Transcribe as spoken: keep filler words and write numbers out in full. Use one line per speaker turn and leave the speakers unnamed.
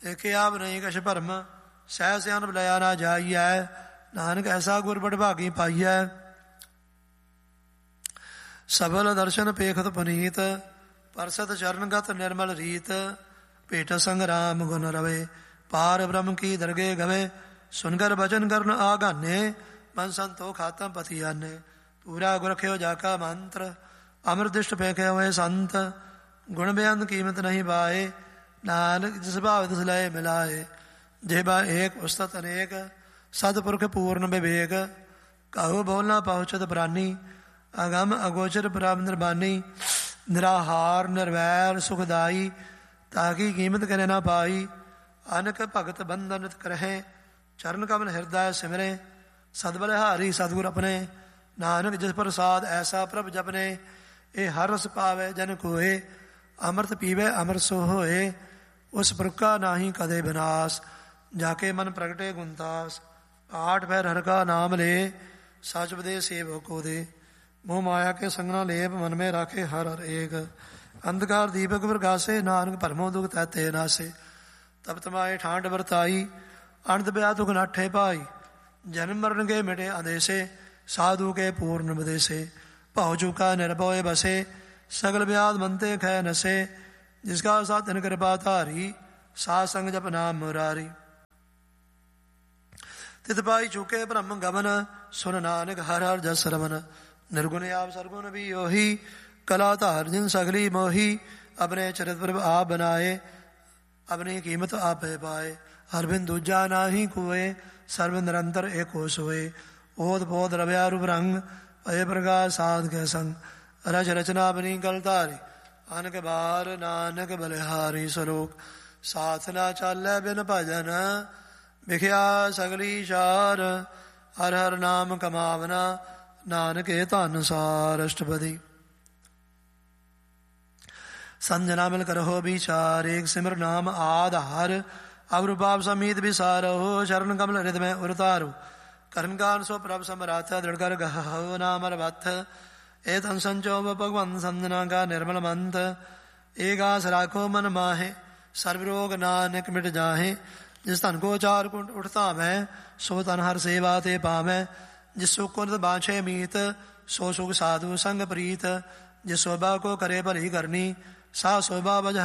ਦੇਖਿਆ ਆਪ ਨਹੀਂ ਕਛ ਭਰਮ, ਸਹਿ ਸਿਆਨ ਬੁਲਾਇਆ ਨਾ ਜਾਈਐ। ਨਾਨਕ ਐਸਾ ਗੁਰ ਬੜਭਾਗੀ ਪਾਈਐ। ਸਬਲ ਦਰਸ਼ਨ ਪੇਖਤ ਪੁਨੀਤ, ਪਰਸਤ ਚਰਨਗਤ ਨਿਰਮਲ ਰੀਤ। ਭੇਟ ਸੰਗਰਾਮ ਗੁਣ ਰਵੇ, ਪਾਰ ਬ੍ਰਹਮ ਕੀ ਦਰਗੇ ਗਵੇ। ਸੁਨਗਰ ਬਚਨ ਕਰਨ ਆਗਾਨੇ, ਮਨ ਸੰਤੋਖ ਆਤਮ ਪਤੀ ਆਨੇ। ਪੂਰਾ ਗੁਰ ਰਖਿਓ ਜਾ ਕਾ ਮੰਤਰ, ਅੰਮ੍ਰਿਤ ਦਿਸ਼ਟ ਪੇਖੇ ਹੋਏ ਸੰਤ। ਗੁਣ ਬੇਅੰਤ ਕੀਮਤ ਨਹੀਂ ਪਾਏ, ਨਾਨਕ ਜਿਸ ਭਾਵ ਤਿਸ ਲਏ ਮਿਲਾਏ। ਜੇ ਬਾ ਏਕ ਉਸਤਤ ਅਨੇਕ, ਸਤਿਪੁਰਖ ਪੂਰਨ ਵਿਵੇਕ। ਕਹੋ ਬੋਲਣਾ ਪਹੁੰਚਤ ਪ੍ਰਾਨੀ, ਅਗਮ ਅਗੋਚਰ ਪ੍ਰਭ ਨਿਰਬਾਨੀ। ਨਿਰਾਹਾਰ ਨਿਰਵੈਰ ਸੁਖਦਾਈ, ਤਾਕੀ ਕੀਮਤ ਕਰੇ ਨਾ ਪਾਈ। ਅਨਕ ਭਗਤ ਬੰਧਨਿਤ ਕਰਹਿ, ਚਰਨ ਕਮਲ ਹਿਰਦੈ ਸਿਮਰੇ। ਸਤਬਲਿਹਾਰੀ ਸਤਿਗੁਰ ਆਪਣੇ, ਨਾਨਕ ਜਿਸ ਪ੍ਰਸਾਦ ਐਸਾ ਪ੍ਰਭ ਜਪਨੇ। ਇਹ ਹਰ ਰਸ ਪਾਵੇ ਜਨ ਕੋਏ, ਅੰਮ੍ਰਿਤ ਪੀਵੇ ਅੰਮ੍ਰਿਤ ਸੋ ਹੋਏ। ਉਸ ਪੁਰਖਾ ਨਾਹੀ ਕਦੇ ਵਿਨਾਸ਼, ਜਾ ਕੇ ਮਨ ਪ੍ਰਗਟੇ ਗੁਣਤਾਸ। ਆਠ ਪੈਰ ਹਰ ਕਾ ਨਾਮ ਲੇ, ਸਚ ਬਦੇ ਸੇਵਕ ਕੋ ਦੇ। ਮੋਹ ਮਾਇਆ ਕੇ ਸੰਗਨਾ ਲੇਪ, ਮਨ ਮੇ ਰਾਖੇ ਹਰ ਹਰ ਏਕ। ਅੰਧਕਾਰ ਦੀਪਕ ਪ੍ਰਗਾਸੇ, ਨਾਨਕ ਭਰਮੋ ਦੁਖ ਤੈਤੇ ਨਾਸੇ। ਤਬ ਤਮਾਏ ਠਾਂਡ ਵਰਤਾਈ, ਅਨੰਦ ਬਿਆ ਦੁਖ ਨਾਠੇ ਪਾਈ। ਜਨਮ ਮਰਨ ਕੇ ਮਿਟੇ ਆਦੇਸੇ, ਸਾਧੂ ਕੇ ਪੂਰਨ ਬਦੇਸੇ। ਭਾਉ ਚੁਕਾ ਨਿਰਭਉ ਬਸੇ, ਸਗਲ ਵਿਆਦ ਮੰਤੇ ਖੈ ਨਸੇ। ਜਿਸ ਕਾ ਸਾਥ ਤਿਨ ਕਿਰਪਾ ਧਾਰੀ, ਸਾਧ ਸੰਗ ਜਪ ਨਾਮ ਮੁਰਾਰੀ। ਤਿਤ ਪਾਈ ਚੁਕੇ ਬ੍ਰਹਮ ਗਮਨ, ਸੁਨ ਨਾਨਕ ਹਰ ਹਰ ਜਸ ਰਮਨ। ਨਿਰਗੁਣ ਆਪ ਸਰਗੁਣ ਵੀ ਉਹੀ, ਕਲਾ ਧਾਰ ਜਿਨ ਸਗਲੀ ਮੋਹੀ। ਆਪਣੇ ਚਰਿਤ ਪ੍ਰਭ ਆਪ ਬਨਾਏ, ਆਪਣੀ ਕੀਮਤ ਆਪੇ ਪਾਏ। ਹਰ ਬਿਨ ਦੂਜਾ ਨਾਹੀ ਕੋਏ, ਸਰਬ ਨਿਰੰਤਰ ਏਕੋ ਸੋਏ। ਓਤ ਪੋਤ ਰਵਿਆ ਰੂਪ ਰੰਗ, ਅਜੇ ਪ੍ਰਕਾਸ਼ ਸਾਧ ਕੇ ਸੰਗ। ਰਚ ਰਚਨਾ ਬਨੀ ਗਲ ਧਾਰੀ, ਅਨਕ ਬਾਰ ਨਾਨਕ ਬਲਿਹਾਰੀ। ਸਲੋਕ ਸਾਥ ਨਾ ਚਾਲੈ ਬਿਨ ਭਜਨ, ਵਿਖਿਆ ਸਗਲੀ ਸ਼ਾਰ। ਹਰ ਹਰ ਨਾਮ ਕਮਾਵਨਾ, ਨਾਨਕ ਏ ਧਨ ਸਾਰ। ਅਸ਼ਟਪਦੀ। ਸੰਜਨਾ ਮਿਲ ਕਰਹੁ ਵਿਚਾਰ, ਏਕ ਸਿਮਰ ਨਾਮ ਆਧਾਰ। ਅਵਰੁ ਪਾਪ ਸਮੀਤ ਵਿਸਾਰਹੁ, ਚਰਨ ਕਮਲ ਹਿਰਦਿ ਮੈਂ ਉਰਤਾਰੁ। ਕਰਨ ਕਾਨ ਸੋ ਪ੍ਰਭ ਸਮਰੱਥ, ਦ੍ਰਿੜ ਕਰ ਗਹਉ ਨਾਮ ਰਵੱਥ। ਏ ਤਨ ਸੰਚੋ ਭਗਵੰਤ ਸਮਝਨਾ ਕਾ ਨਿਰਮਲ ਮੰਤ। ਏਕ ਆਸ ਰਾਖੋ ਮਨ ਮਾਹੇ, ਸਰਬ ਰੋਗ ਨਾਨਕ ਮਿਟ ਜਾਹੇ। ਜਿਸ ਧਨ ਕੋ ਚਾਰ ਕੁੰਟ ਉਠਤਾ ਮੈਂ, ਸੋ ਤਨ ਹਰ ਸੇਵਾ ਤੇ ਪਾਵੈ। ਜਿਸ ਸੁਖ ਕੋ ਨਿਤ ਬਾਛੇ ਮੀਤ, ਸੋ ਸੁਖ ਸਾਧੂ ਸੰਗ ਪ੍ਰੀਤ। ਜਿਸ ਸੋਭਾ ਕੋ ਕਰੇ ਭਲੀ ਕਰਨੀ, ਸਾ ਸੋਭਾ ਬਜ